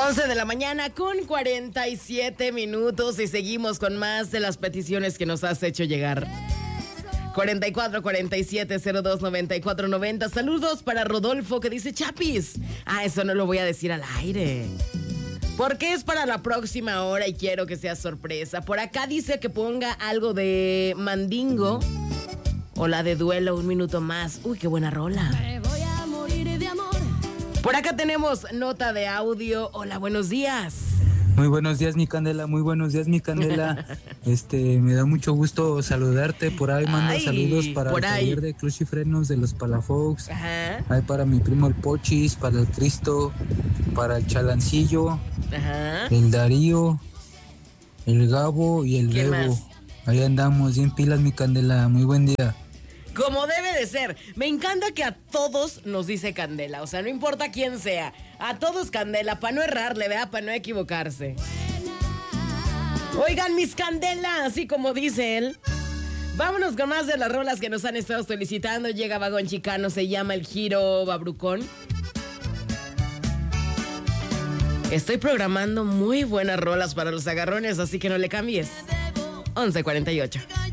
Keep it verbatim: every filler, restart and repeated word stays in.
once de la mañana con cuarenta y siete minutos y seguimos con más de las peticiones que nos has hecho llegar. cuarenta y cuatro, cuarenta y siete, cero dos, noventa y cuatro, noventa. Saludos para Rodolfo que dice Chapis. Ah, eso no lo voy a decir al aire, porque es para la próxima hora y quiero que sea sorpresa. Por acá dice que ponga algo de Mandingo o la de Duelo, un minuto más. Uy, qué buena rola. Me voy a morir de amor. Por acá tenemos nota de audio. Hola, buenos días. Muy buenos días, mi Candela, muy buenos días, mi Candela. Este, me da mucho gusto saludarte. Por ahí mando Ay, saludos para por el ahí. taller de Clutch y Frenos de los Palafox. Ajá, Hay para mi primo el Pochis, para el Cristo, para el Chalancillo, ajá. el Darío, el Gabo y el ¿Quién Bebo. más? Ahí andamos, bien pilas, mi Candela. Muy buen día. Como debe de ser. Me encanta que a todos nos dice Candela. O sea, no importa quién sea. A todos Candela, para no errarle, ¿verdad? Para no equivocarse. Oigan, mis Candela, así como dice él. Vámonos con más de las rolas que nos han estado solicitando. Llega Vagón Chicano, se llama El Giro Babrucón. Estoy programando muy buenas rolas para los agarrones, así que no le cambies. once cuarenta y ocho.